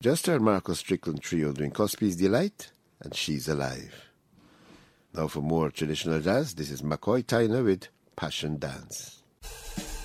Just heard Marcus Strickland Trio doing Cuspy's Delight and She's Alive. Now for more traditional jazz, this is McCoy Tyner with Passion Dance.